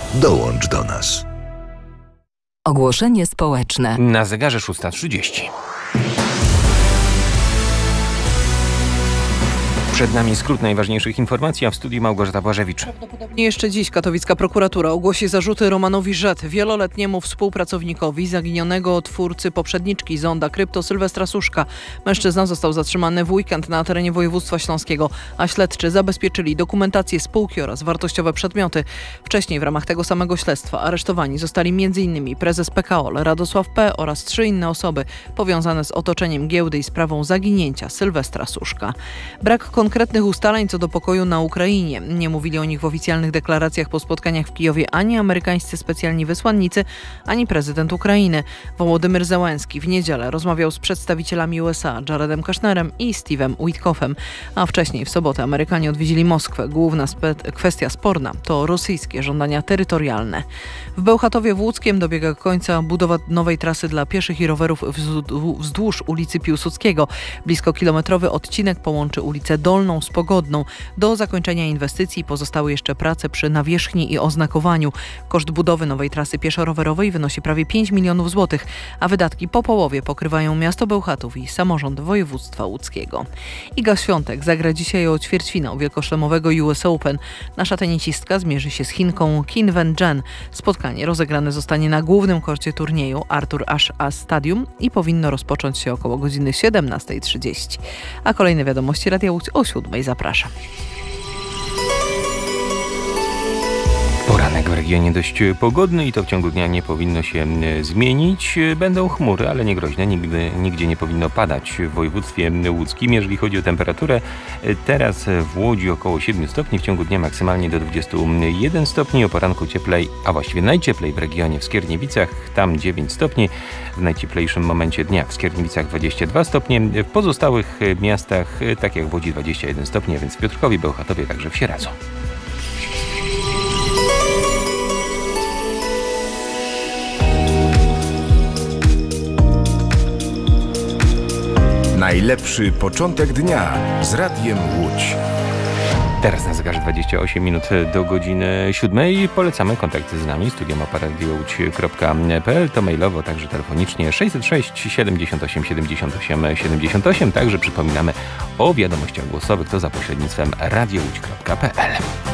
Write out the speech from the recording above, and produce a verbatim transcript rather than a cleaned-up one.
Dołącz do nas. Ogłoszenie społeczne. Na zegarze szósta trzydzieści. Przed nami skrót najważniejszych informacji, a w studiu Małgorzata Błażewicz. Prawdopodobnie jeszcze dziś katowicka prokuratura ogłosi zarzuty Romanowi Rzet, wieloletniemu współpracownikowi zaginionego twórcy poprzedniczki Zonda Krypto Sylwestra Suszka. Mężczyzna został zatrzymany w weekend na terenie województwa śląskiego, a śledczy zabezpieczyli dokumentację spółki oraz wartościowe przedmioty. Wcześniej w ramach tego samego śledztwa aresztowani zostali m in prezes P K O L Radosław P. oraz trzy inne osoby powiązane z otoczeniem giełdy i sprawą zaginięcia Sylwestra Suszka. Brak konkretnych ustaleń co do pokoju na Ukrainie. Nie mówili o nich w oficjalnych deklaracjach po spotkaniach w Kijowie ani amerykańscy specjalni wysłannicy, ani prezydent Ukrainy. Wołodymyr Zełenski w niedzielę rozmawiał z przedstawicielami U S A Jaredem Kushnerem i Steve'em Witkoffem, a wcześniej w sobotę Amerykanie odwiedzili Moskwę. Główna spe- kwestia sporna to rosyjskie żądania terytorialne. W Bełchatowie Włódzkiem dobiega końca budowa nowej trasy dla pieszych i rowerów wzdłuż ulicy Piłsudskiego. Blisko kilometrowy odcinek połączy ulicę Dolną z Pogodną. Do zakończenia inwestycji pozostały jeszcze prace przy nawierzchni i oznakowaniu. Koszt budowy nowej trasy pieszo-rowerowej wynosi prawie pięć milionów złotych, a wydatki po połowie pokrywają miasto Bełchatów i samorząd województwa łódzkiego. Iga Świątek zagra dzisiaj o ćwierćfinał wielkoszlemowego U S Open. Nasza tenisistka zmierzy się z Chinką Qin Wen-jen. Spotkanie rozegrane zostanie na głównym korcie turnieju Arthur Ashe Stadium i powinno rozpocząć się około godziny siedemnasta trzydzieści. A kolejne wiadomości Radia Łódź o siódmej. Zapraszam. Poranek w regionie dość pogodny i to w ciągu dnia nie powinno się zmienić. Będą chmury, ale nie groźne. Nigdy, nigdzie nie powinno padać w województwie łódzkim. Jeżeli chodzi o temperaturę, teraz w Łodzi około siedem stopni, w ciągu dnia maksymalnie do dwudziestu jeden stopni. O poranku cieplej, a właściwie najcieplej w regionie w Skierniewicach, tam dziewięć stopni. W najcieplejszym momencie dnia w Skierniewicach dwadzieścia dwa stopnie. W pozostałych miastach, tak jak w Łodzi, dwadzieścia jeden stopni, a więc w Piotrkowie, Bełchatowie, także w Sieradzu. Najlepszy początek dnia z Radiem Łódź. Teraz na zegarze dwadzieścia osiem minut do godziny siódmej. Polecamy kontakty z nami. Studio małpa radio łódź kropka p l. To mailowo, także telefonicznie sześćset sześć siedemdziesiąt osiem siedemdziesiąt osiem siedemdziesiąt osiem. Także przypominamy o wiadomościach głosowych. To za pośrednictwem radio łódź kropka p l.